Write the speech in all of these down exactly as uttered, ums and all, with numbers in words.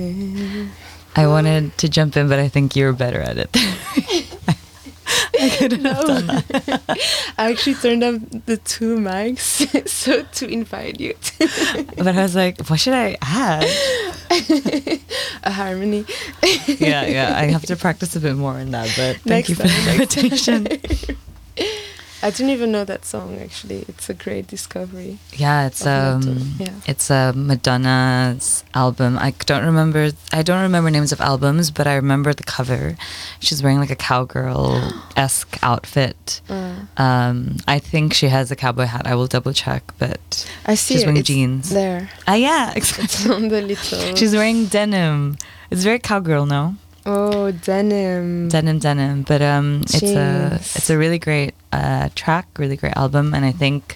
I wanted to jump in, but I think you're better at it. I couldn't have done that. I actually turned up the two mics so to invite you. But I was like, what should I add? A harmony. yeah, yeah. I have to practice a bit more in that, but thank Next you for time, the invitation. I didn't even know that song, actually. It's a great discovery. Yeah, it's um, yeah. it's a Madonna's album. I don't remember. I don't remember names of albums, but I remember the cover. She's wearing like a cowgirl-esque outfit. Uh, Um, I think she has a cowboy hat. I will double check, but I see she's it. wearing It's jeans. There. Ah, yeah, exactly. It's on the little. She's wearing denim. It's very cowgirl, no? Oh, denim. Denim, denim. But um, it's a Jeans. it's a really great uh, track, really great album, and I think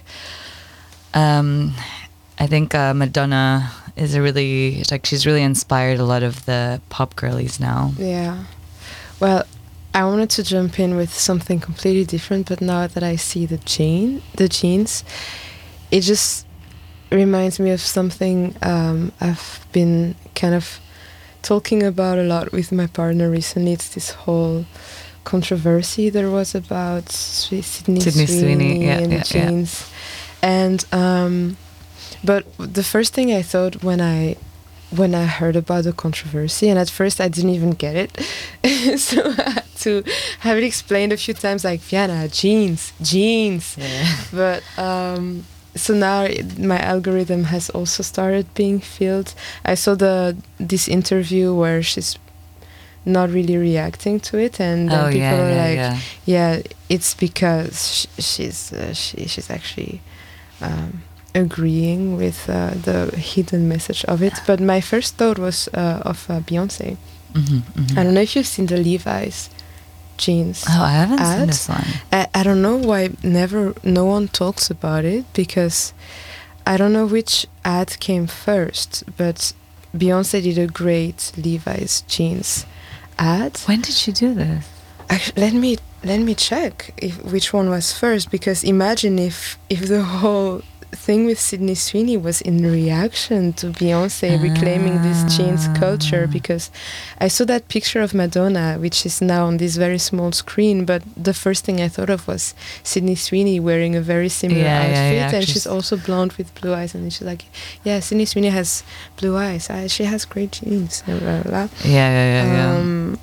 um, I think uh, Madonna is a really like she's really inspired a lot of the pop girlies now. Yeah. Well, I wanted to jump in with something completely different, but now that I see the jean, the jeans, it just reminds me of something um, I've been kind of talking about a lot with my partner recently. It's this whole controversy there was about Swi- Sydney, Sydney Sweeney, Sweeney, yeah, and yeah, yeah. jeans. And um, but the first thing I thought when I when I heard about the controversy, and at first I didn't even get it, so I had to have it explained a few times, like Fianna, jeans, jeans. Yeah. But um, so now it, my algorithm has also started being filled. I saw the this interview where she's not really reacting to it, and then Oh people yeah, are yeah, like, yeah. yeah, it's because sh- she's uh, she she's actually um, agreeing with uh, the hidden message of it. But my first thought was uh, of uh, Beyonce. Mhm, mhm. I don't know if you've seen the Levi's jeans. Oh, I haven't seen ad. this one. I, I don't know why never no one talks about it, because I don't know which ad came first, but Beyonce did a great Levi's jeans ad. When did she do this? Actually, let me let me check if which one was first, because imagine if if the whole thing with Sydney Sweeney was in reaction to Beyonce reclaiming this jeans culture, because I saw that picture of Madonna, which is now on this very small screen, but the first thing I thought of was Sydney Sweeney wearing a very similar Yeah, yeah, outfit, yeah, and she's- she's also blonde with blue eyes, and she's like, yeah, Sydney Sweeney has blue eyes, uh, she has great jeans, and blah, blah, blah. Yeah, yeah, yeah, yeah. Um,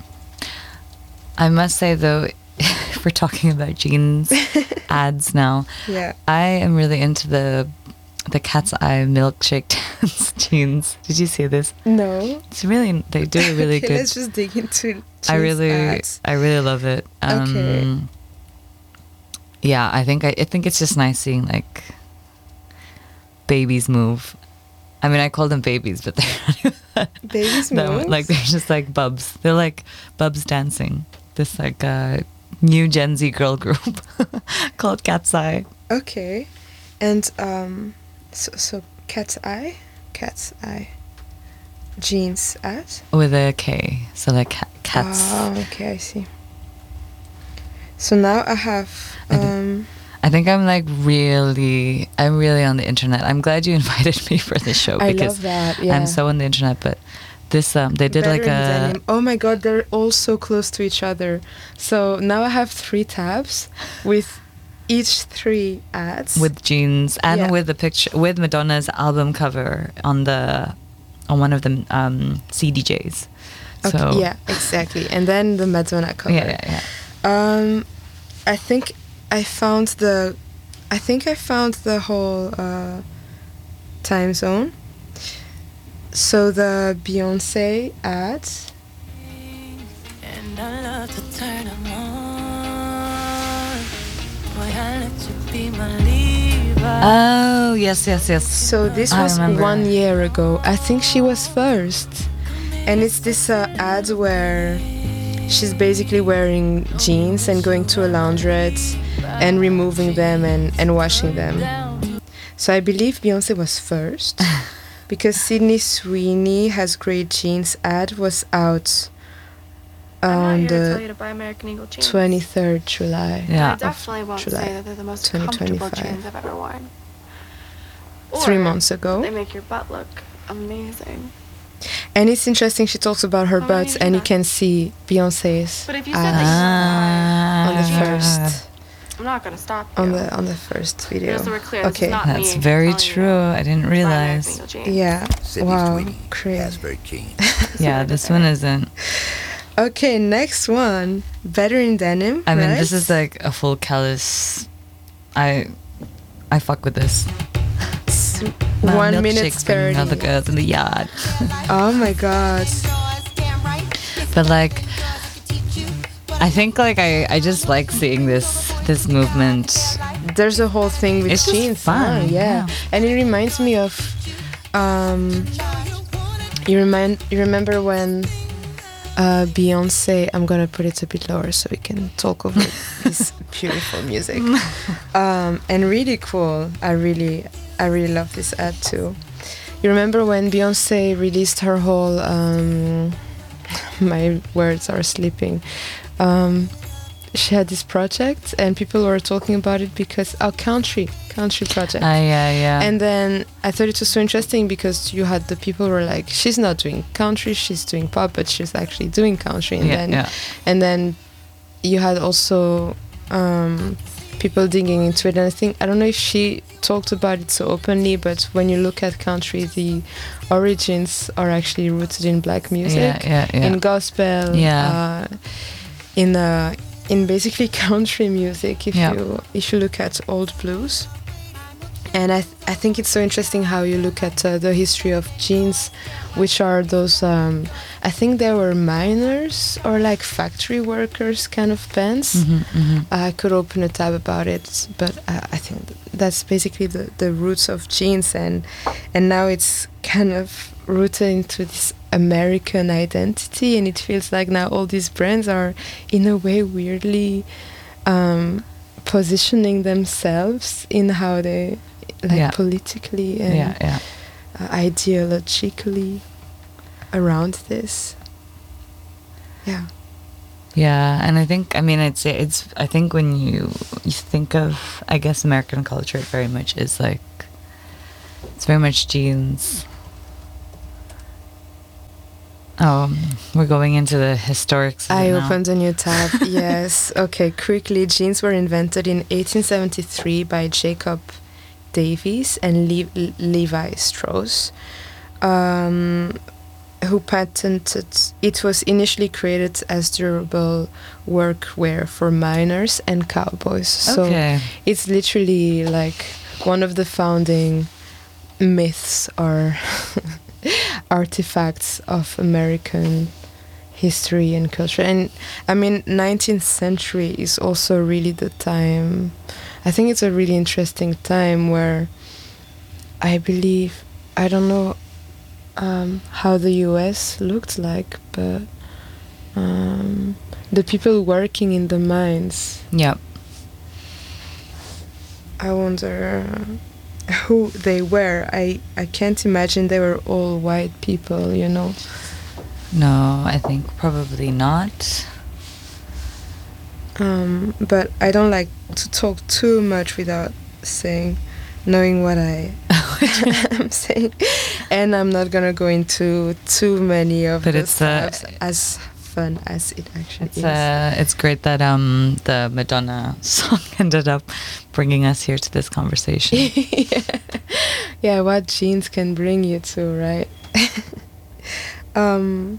I must say though, if we're talking about jeans ads now, yeah. I am really into the the Cat's Eye milkshake dance jeans. Did you see this? No. It's really they do a really Okay, good. let's just dig into I jeans really ads. I really love it. Um, Okay. Yeah, I think I, I think it's just nice seeing like babies move. I mean, I call them babies, but they're Babies no, moves? like they're just like bubs. They're like bubs dancing. This like uh, new Gen Z girl group called Cat's Eye. Okay. And um so so Cat's Eye? Cat's Eye. Jeans ad? With a K, so like ca- cats. Oh, okay, I see. So now I have I thi- um I think I'm like really, I'm really on the internet. I'm glad you invited me for this show I because love that. Yeah. I'm so on the internet. But this, um, they did Better like in a denim. Oh my god, they're all so close to each other. So now I have three tabs with each three ads. with jeans and Yeah. with the picture with Madonna's album cover on the on one of the um, C D Js. Okay, So yeah, exactly. And then the Madonna cover. yeah, yeah, yeah. Um, I think I found the, I think I found the whole uh, time zone. So the Beyonce ad. And I love to turn them on. Boy, I let you be my Levi. Oh yes, yes, yes. So this I was remember. one year ago. I think she was first, and it's this uh, ad where she's basically wearing jeans and going to a laundrette and removing them and, and washing them. So I believe Beyonce was first. Because Sydney Sweeney Has Great Jeans ad was out I'm not on here to tell the you to buy American Eagle jeans. twenty-third July. Yeah. I definitely won't July say that they're the most twenty comfortable twenty-five. jeans I've ever worn. Three Or months ago. They make your butt look amazing. And it's interesting. She talks about her Oh, I butts, didn't and know you that. can see Beyonce's But if you said ass Ah. on the first I'm not gonna stop you. on the on the first video. Just so we're clear, this Okay. is not That's me very telling you true. I didn't by realize. American Eagle Jeans. Yeah. Sydney Wow. Sweeney, Crazy. Asbury Keene. Yeah, this one isn't. Okay, next one. Better in Denim. I mean, right? this is like a full callus. I, I fuck with this. S- My one minute milkshake's bringing all the thirty. girls in the yard. Oh my god. But like, I think like I, I just like seeing this this movement. There's a whole thing with It's just jeans. fun, huh? Yeah. yeah. And it reminds me of um you remind you remember when uh Beyonce, I'm gonna put it a bit lower so we can talk over this beautiful music. Um and really cool. I really I really love this ad too. You remember when Beyonce released her whole um my words are slipping. Um she had this project and people were talking about it because our country country project. Ah, yeah, yeah. And then I thought it was so interesting because you had the people who were like, she's not doing country, she's doing pop, but she's actually doing country. And yeah, then yeah. and then you had also um, people digging into it. And I think, I don't know if she talked about it so openly, but when you look at country, the origins are actually rooted in black music, Yeah, yeah, yeah. in gospel, Yeah. uh, in uh, in basically country music. If Yeah. you if you look at old blues. And I, th- I think it's so interesting how you look at uh, the history of jeans, which are those, um, I think they were miners or like factory workers kind of bands. Mhm, mhm. I could open a tab about it, but uh, I think th- that's basically the, the roots of jeans. And, and now it's kind of rooted into this American identity. And it feels like now all these brands are in a way weirdly um, positioning themselves in how they... like Yeah. politically and Yeah, yeah. uh, ideologically around this. Yeah. Yeah, and I think I mean I'd say it's I think when you you think of I guess American culture, it very much is like it's very much jeans. Oh, we're going into the historics. of I it now. opened a new tab. Yes. Okay, quickly. Jeans were invented in eighteen seventy-three by Jacob Davies and Le- Levi Strauss, um, who patented it. Was initially created as durable workwear for miners and cowboys. So Okay. it's literally like one of the founding myths or artifacts of American history and culture. And I mean, nineteenth century is also really the time. I think it's a really interesting time where I believe, I don't know um, how the U S looked like, but um, the people working in the mines, Yep. I wonder who they were. I, I can't imagine they were all white people, you know. No, I think probably not. Um, but I don't like to talk too much without saying, knowing what I am saying. And I'm not gonna go into too many of But the it's, uh, steps, as fun as it actually It's is. uh, it's great that um the Madonna song ended up bringing us here to this conversation. yeah. yeah, what jeans can bring you to, right? um,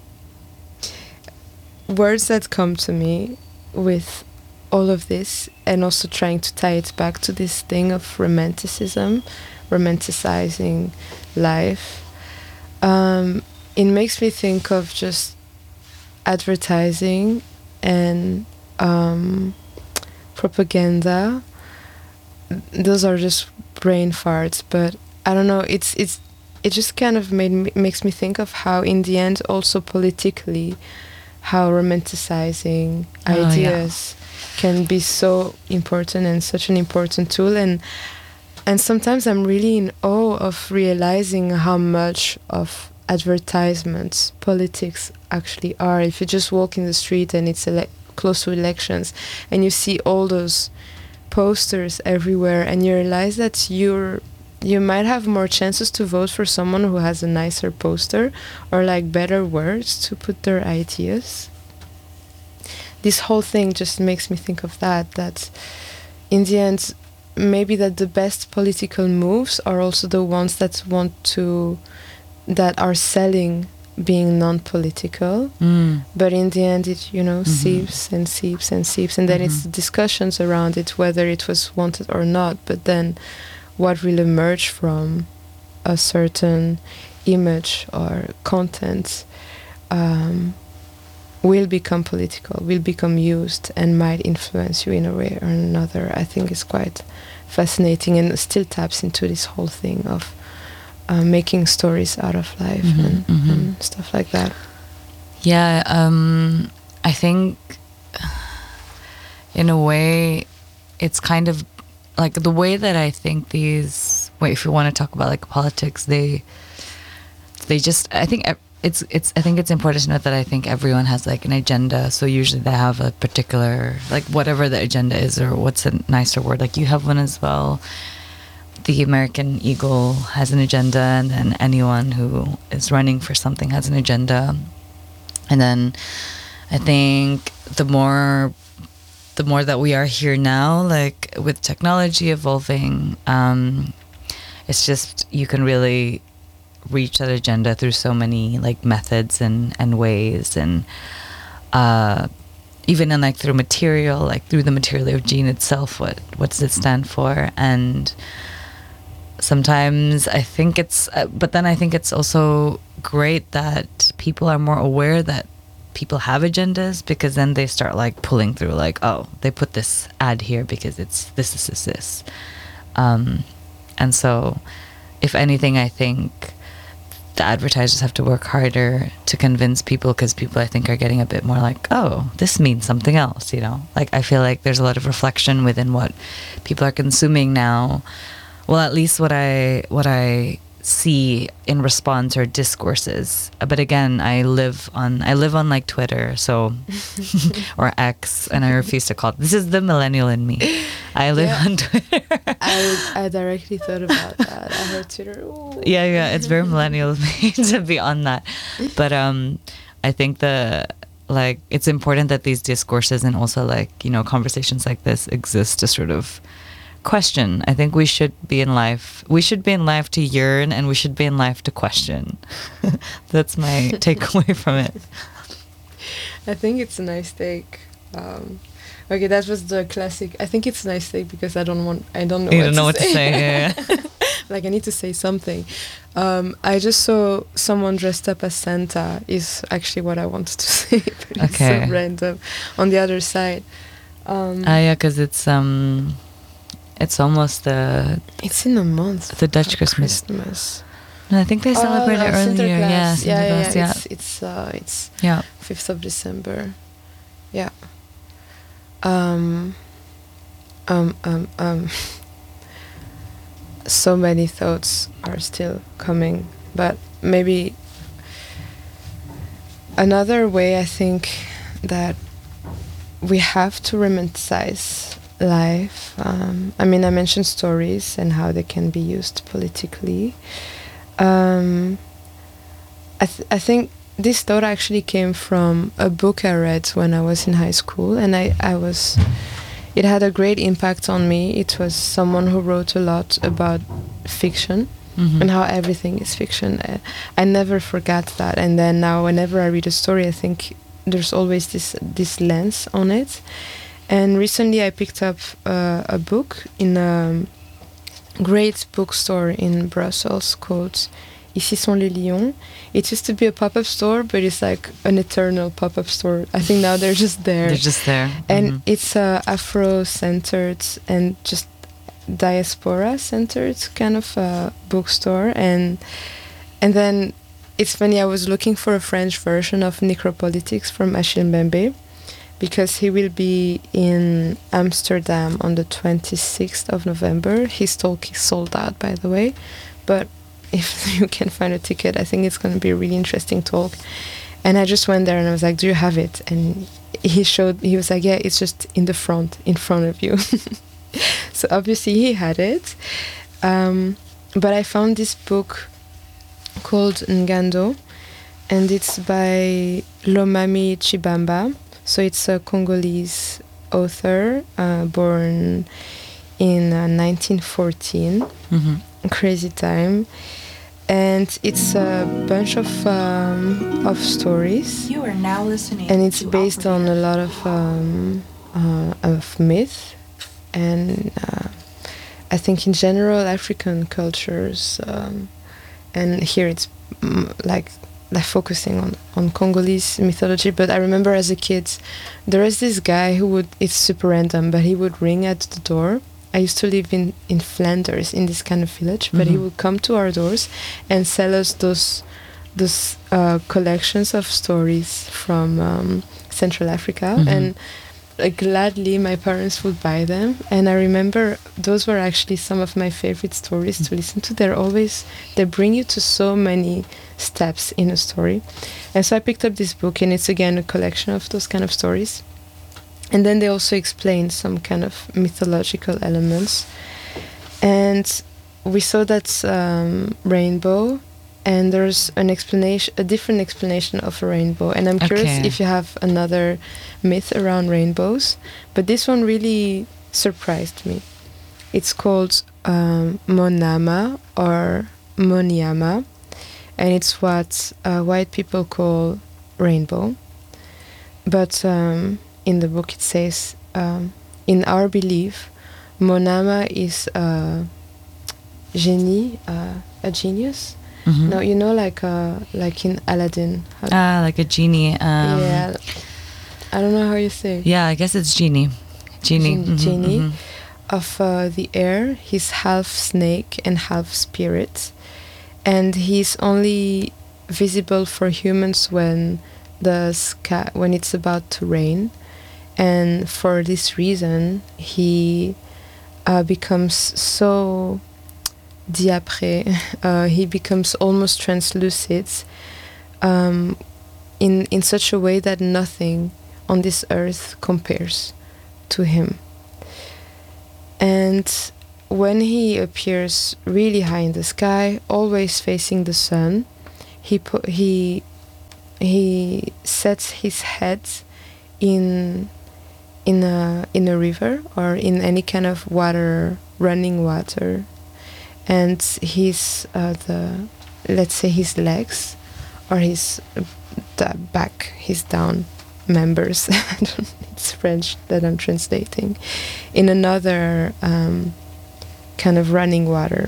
words that come to me with all of this, and also trying to tie it back to this thing of romanticism, romanticizing life. Um, it makes me think of just advertising and um, propaganda. Those are just brain farts, but I don't know. It's it's it just kind of made me, makes me think of how, in the end, also politically, how romanticizing Oh, yeah. ideas can be so important and such an important tool. And and sometimes I'm really in awe of realizing how much of advertisements politics actually are. If you just walk in the street and it's ele- close to elections, and you see all those posters everywhere, and you realize that you're you might have more chances to vote for someone who has a nicer poster or like better words to put their ideas. This whole thing just makes me think of that, that in the end, maybe that the best political moves are also the ones that want to, that are selling being non-political, Mm. but in the end it, you know, Mhm. seeps and seeps and seeps, and then Mhm. it's discussions around it, whether it was wanted or not, but then what will emerge from a certain image or content um, will become political, will become used, and might influence you in a way or another. I think is quite fascinating, and still taps into this whole thing of uh, making stories out of life Mhm, and, mhm. and stuff like that. Yeah, um, I think in a way it's kind of like the way that I think these, wait, if you want to talk about like politics, they they just, I think ev- it's it's I think it's important to note that I think everyone has like an agenda. So usually they have a particular, like whatever the agenda is, or what's a nicer word, like you have one as well. The American Eagle has an agenda, and then anyone who is running for something has an agenda. And then I think the more the more that we are here now, like with technology evolving, um, it's just, you can really reach that agenda through so many like methods and, and ways, and uh, even in like through material, like through the material of Jean itself, what what does it stand for? And sometimes I think it's, uh, but then I think it's also great that people are more aware that people have agendas, because then they start like pulling through, like, oh, they put this ad here because it's this, this, this, this. Um, and so, if anything, I think the advertisers have to work harder to convince people, because people, I think, are getting a bit more like, oh, this means something else, you know? Like, I feel like there's a lot of reflection within what people are consuming now. Well, at least what I what I see in response or discourses. But again, I live on I live on like Twitter, so or X, and I refuse to call it. This is the millennial in me. I live Yeah. on Twitter. I, I directly thought about that. I heard Twitter. Ooh. yeah, yeah, it's very millennial of me to be on that. But um, I think the like it's important that these discourses and also like, you know, conversations like this exist to sort of question. I think we should be in life. We should be in life to yearn, and we should be in life to question. That's my takeaway from it. I think it's a nice take. Um, okay, that was the classic. I think it's a nice take because I don't want. I don't know. You what don't know to what say. to say. Yeah. Like I need to say something. Um, I just saw someone dressed up as Santa. Is actually what I wanted to say. But it's Okay. so random. On the other side. Um, Ah, yeah, because it's um, it's almost the it's in a month. the Dutch of Christmas. Christmas. No, I think they celebrated oh, no, earlier. Sinterklaas. Yeah, yeah, yeah, Sinterklaas, yeah. yeah. It's it's uh, it's Yeah. fifth of December. Yeah. Um. Um. Um. Um. So many thoughts are still coming, but maybe another way I think that we have to romanticize life. Um, I mean, I mentioned stories and how they can be used politically. Um, I, th- I think this thought actually came from a book I read when I was in high school, and I, I was, it had a great impact on me. It was someone who wrote a lot about fiction Mhm. and how everything is fiction. I, I never forgot that, and then now whenever I read a story, I think there's always this this lens on it. And recently I picked up uh, a book in a great bookstore in Brussels called Ici sont les lions. It used to be a pop-up store, but it's like an eternal pop-up store. I think now they're just there. They're just there. And Mhm. it's uh, Afro-centered and just diaspora-centered kind of uh, bookstore. And and then it's funny, I was looking for a French version of Necropolitics from Achille Mbembe, because he will be in Amsterdam on the twenty-sixth of November. His talk is sold out, by the way, but if you can find a ticket, I think it's going to be a really interesting talk. And I just went there and I was like, do you have it? And he showed, he was like, yeah, it's just in the front, in front of you. So obviously he had it. Um, but I found this book called Ngando, and it's by Lomami Chibamba. So it's a Congolese author uh, born in uh, nineteen fourteen. Mm-hmm. Crazy time. And it's a bunch of um, of stories. You are now listening. And it's to based Alpha on Beta. a lot of um, uh, of myth, and uh, I think in general African cultures, um, and here it's mm, like like focusing on, on Congolese mythology. But I remember as a kid, there was this guy who would, it's super random, but he would ring at the door. I used to live in, in Flanders, in this kind of village, but he Mhm. would come to our doors and sell us those those uh, collections of stories from um, Central Africa. Mhm. And uh, gladly my parents would buy them. And I remember those were actually some of my favorite stories to listen to. They're always, they bring you to so many steps in a story. And so I picked up this book, and it's again a collection of those kind of stories. And then they also explain some kind of mythological elements. And we saw that um, rainbow, and there's an explanation, a different explanation of a rainbow. And I'm curious Okay. if you have another myth around rainbows, but this one really surprised me. It's called um, Monama or Moniama, and it's what uh, white people call rainbow. But um, in the book it says, um, in our belief, Monama is a genie, uh, a genius. Mhm. No, you know, like uh, like in Aladdin. how- Ah, like a genie. Um, yeah, I don't know how you say. Yeah, I guess it's genie. Genie. Gen- Mhm, genie. mhm. Of uh, the air. He's half snake and half spirit, and he's only visible for humans when the sky, when it's about to rain, and for this reason he uh, becomes so diapre. Uh, he becomes almost translucid, um, in in such a way that nothing on this earth compares to him. And when he appears really high in the sky, always facing the sun, he pu- he he sets his head in in a in a river or in any kind of water, running water, and his uh, the let's say his legs or his uh, the back, his down members. I don't, it's French that I'm translating, in another um, kind of running water,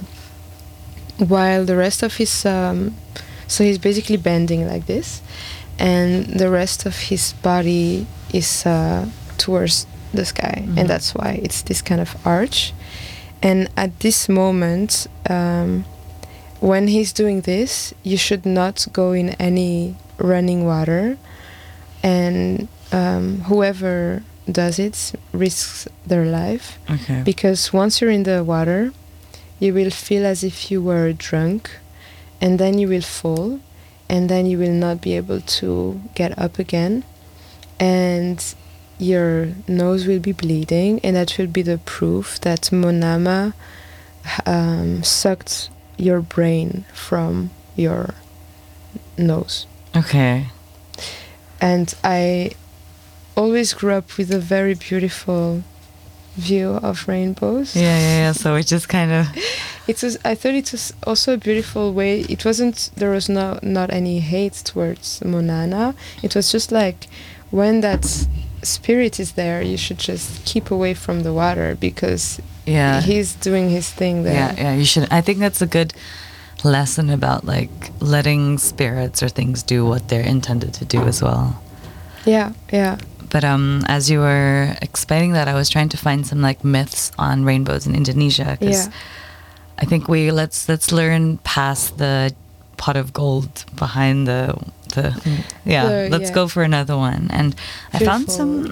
while the rest of his um, so he's basically bending like this, and the rest of his body is uh, towards the sky, Mhm. and that's why it's this kind of arch. And at this moment, um, when he's doing this, you should not go in any running water, and um, whoever does it risks their life, Okay. because once you're in the water, you will feel as if you were drunk, and then you will fall, and then you will not be able to get up again, and your nose will be bleeding, and that will be the proof that Monama um, sucked your brain from your nose. Okay. And I always grew up with a very beautiful view of rainbows. Yeah, yeah, yeah. So it just kind of. It was. I thought it was also a beautiful way. It wasn't. There was no not any hate towards Monana. It was just like, when that spirit is there, you should just keep away from the water, because Yeah. he's doing his thing there. Yeah, yeah. You should. I think that's a good lesson about like letting spirits or things do what they're intended to do as well. Yeah, yeah. But um, as you were explaining that, I was trying to find some like myths on rainbows in Indonesia, because Yeah. I think we let's let's learn past the pot of gold behind the the yeah. The- let's yeah. go for another one. And I found some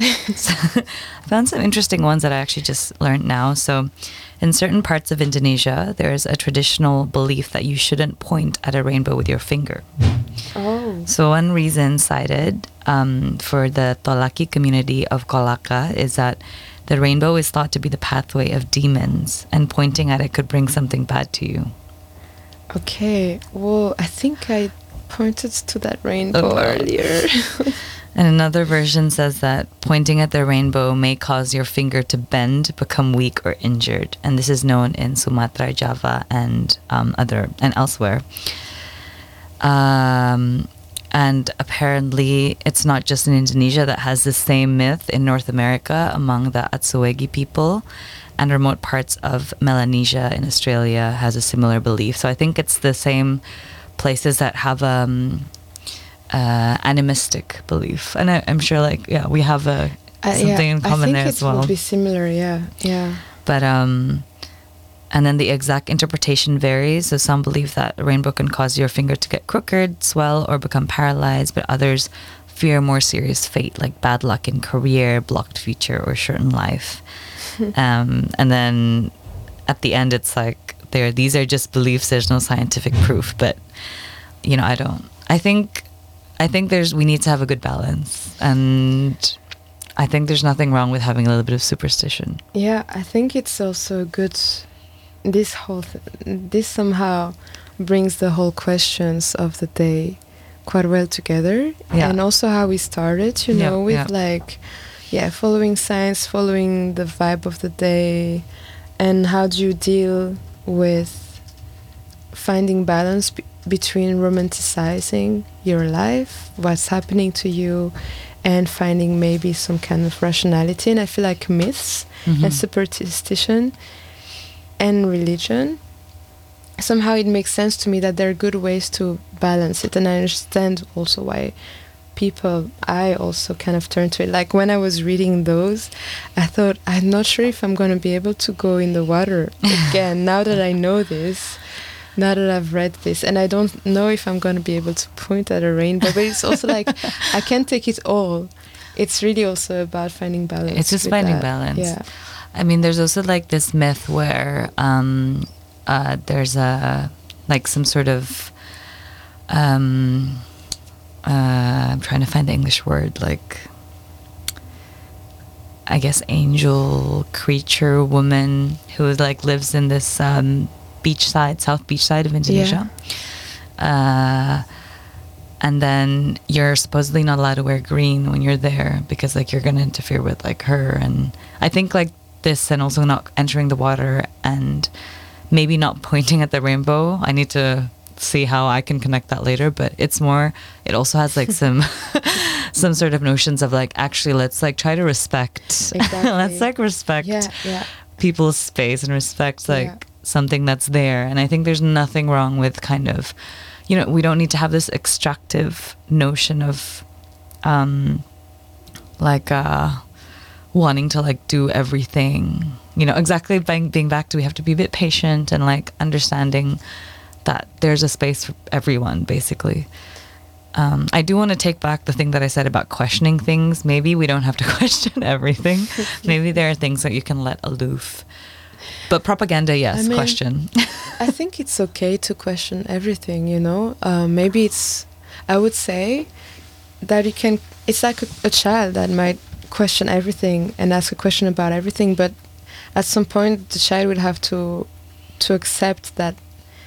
I found some interesting ones that I actually just learned now. So, in certain parts of Indonesia, there's a traditional belief that you shouldn't point at a rainbow with your finger. Oh. So one reason cited um, for the Tolaki community of Kolaka is that the rainbow is thought to be the pathway of demons, and pointing at it could bring something bad to you. Okay. Well, I think I pointed to that rainbow Oh, no. earlier. And another version says that pointing at the rainbow may cause your finger to bend, become weak, or injured. And this is known in Sumatra, Java, and um, other and elsewhere. Um, and apparently, it's not just in Indonesia that has the same myth. In North America, among the Atsuegi people, and remote parts of Melanesia in Australia has a similar belief. So I think it's the same places that have um, uh, animistic belief, and I, I'm sure, like, yeah, we have a Uh, something yeah, in common I think there it as well. will be similar. Yeah. Yeah. But um, and then the exact interpretation varies. So some believe that a rainbow can cause your finger to get crooked, swell, or become paralyzed, but others fear more serious fate, like bad luck in career, blocked future, or certain life. um, and then at the end, it's like there. These are just beliefs. There's no scientific proof. But you know, I don't. I think, I think there's. We need to have a good balance, and I think there's nothing wrong with having a little bit of superstition. Yeah, I think it's also good. This whole th- this somehow brings the whole questions of the day quite well together, Yeah. and also how we started, you Yeah, know, with yeah. like, yeah, following science, following the vibe of the day, and how do you deal with finding balance be- between romanticizing your life, what's happening to you, and finding maybe some kind of rationality. And I feel like myths Mhm. and superstition and religion, somehow it makes sense to me that there are good ways to balance it. And I understand also why people, I also kind of turn to it. Like when I was reading those, I thought, I'm not sure if I'm going to be able to go in the water again now that I know this. Now that I've read this, and I don't know if I'm going to be able to point at a rainbow, but it's also like I can't take it all. It's really also about finding balance. It's just with finding that. balance. Yeah. I mean, there's also like this myth where um, uh, there's a like some sort of um, uh, I'm trying to find the English word, like I guess angel creature woman who like lives in this um, beachside, South beach side of Indonesia. Uh, and then you're supposedly not allowed to wear green when you're there because like you're going to interfere with like her. And I think like this, and also not entering the water and maybe not pointing at the rainbow. I need to see how I can connect that later, but it's more, it also has like some some sort of notions of like, actually let's like try to respect Exactly. let's like respect Yeah, yeah. people's space and respect like Yeah. something that's there. And I think there's nothing wrong with kind of, you know, we don't need to have this extractive notion of um like uh wanting to like do everything, you know, exactly being, being back to, we have to be a bit patient and like understanding that there's a space for everyone basically. Um, I do want to take back the thing that I said about questioning things. Maybe we don't have to question everything. Maybe there are things that you can let aloof. But propaganda, yes, I mean, question. I think it's okay to question everything, you know. Uh, maybe it's, I would say that you can, it's like a, a child that might question everything and ask a question about everything, but at some point the child would have to to accept that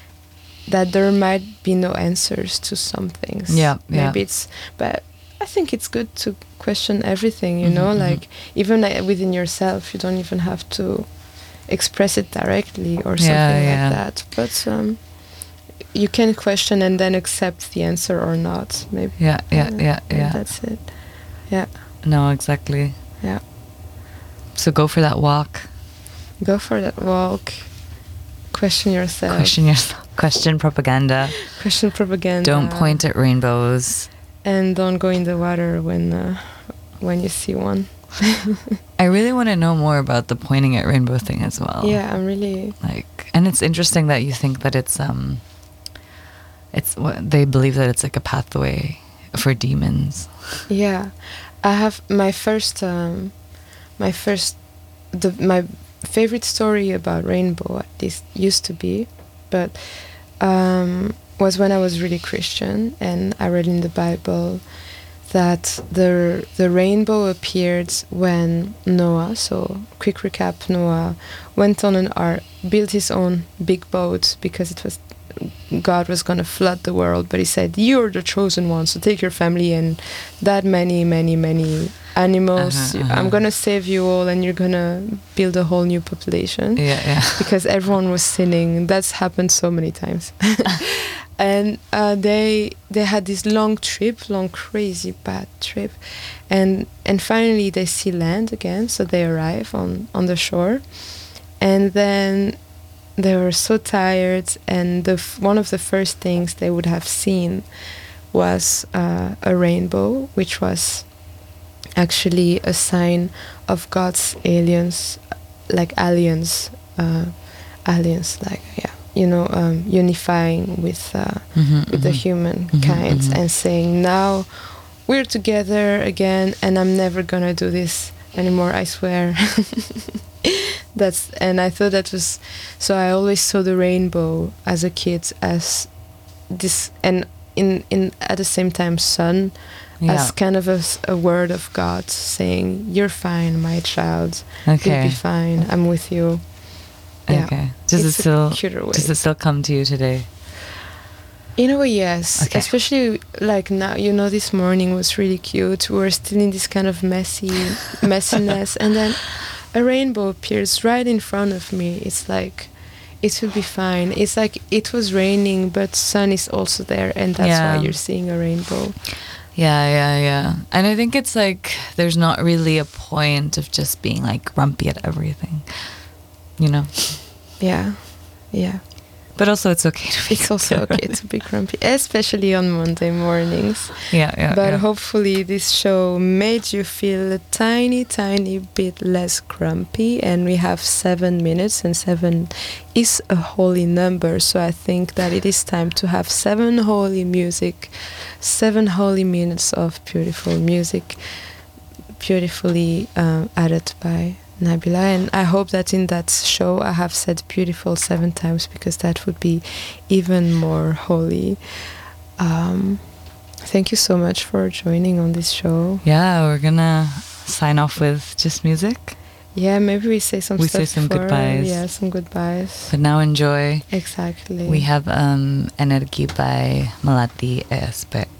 that there might be no answers to some things. Yeah, maybe yeah. it's, but I think it's good to question everything, you Mhm, know, mhm. like even uh, within yourself, you don't even have to express it directly or something yeah. like that. But um, you can question and then accept the answer or not. Maybe. Yeah, yeah, Uh, yeah, maybe yeah. That's it. Yeah, No, exactly. yeah. So go for that walk. Go for that walk. Question yourself. Question yourself. Question propaganda. Question propaganda. Don't point at rainbows. And don't go in the water when uh, when you see one. I really want to know more about the pointing at rainbow thing as well. Yeah, I'm really. Like, and it's interesting that you think that it's um, it's what they believe that it's like a pathway for demons. Yeah, I have my first, um, my first, the my favorite story about rainbow. At least used to be, but um, was when I was really Christian and I read in the Bible that the the rainbow appeared when Noah. So quick recap: Noah went on an ark, built his own big boat because it was God was going to flood the world, but he said, you're the chosen one, so take your family and that many, many, many animals. Uh-huh, uh-huh. I'm going to save you all and you're going to build a whole new population. Yeah, yeah. Because everyone was sinning. That's happened so many times. And uh, they they had this long trip, long crazy bad trip, and and finally they see land again. So they arrive on, on the shore, and then they were so tired. And the f- one of the first things they would have seen was uh, a rainbow, which was actually a sign of God's aliens, like aliens, uh, aliens, like yeah. you know, um, unifying with uh, Mm-hmm, with the mm-hmm. humankind Mhm, mhm. and saying, now we're together again, and I'm never gonna do this anymore, I swear. That's and I thought that was so. I always saw the rainbow as a kid as this, and in in at the same time, sun Yeah. as kind of a, s- a word of God saying, "You're fine, my child. You'll Okay. be fine. I'm with you." Yeah. Okay. Does It's it still a cuter way. does it still come to you today? In a way, yes. Okay. Especially like now, you know, this morning was really cute. We were still in this kind of messy messiness, and then a rainbow appears right in front of me. It's like, it will be fine. It's like it was raining, but sun is also there, and that's Yeah. why you're seeing a rainbow. Yeah, yeah, yeah. And I think it's like there's not really a point of just being like grumpy at everything, you know. Yeah, yeah. But also, it's okay to be. It's also okay to be grumpy, especially on Monday mornings. Yeah, yeah. But yeah. hopefully this show made you feel a tiny, tiny bit less grumpy. And we have seven minutes, and seven is a holy number. So I think that it is time to have seven holy music, seven holy minutes of beautiful music, beautifully um, added by Nabila. And I hope that in that show I have said beautiful seven times, because that would be even more holy. Um, thank you so much for joining on this show. Yeah, we're gonna sign off with just music. Yeah, maybe we say some We stuff say some before. goodbyes. Yeah, some goodbyes. But now enjoy. Exactly. We have um, Energy by Malati Espek.